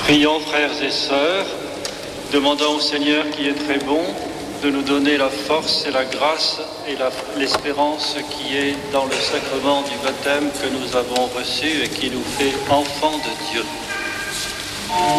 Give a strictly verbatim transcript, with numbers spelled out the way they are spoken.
Prions, frères et sœurs, demandant au Seigneur qui est très bon de nous donner la force et la grâce et la- l'espérance qui est dans le sacrement du baptême que nous avons reçu et qui nous fait enfants de Dieu.